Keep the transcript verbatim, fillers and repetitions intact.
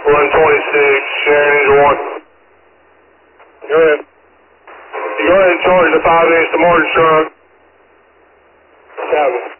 one twenty-six, change one. Go ahead. You go ahead and charge the five inch to Martin truck. Seven.